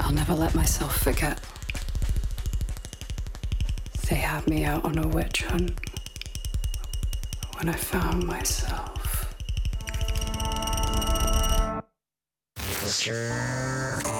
I'll never let myself forget. They had me out on a witch hunt when I found myself. Sure.